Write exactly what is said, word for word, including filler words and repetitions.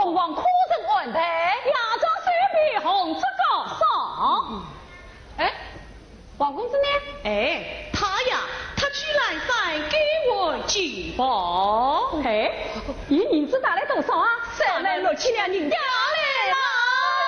凤凰哭声安排， 亚装水皮红这个上。 哎，王公子呢？ 哎，他呀，他居然在给我举报。 哎，你银子打来多少啊？ 三万六千两银两。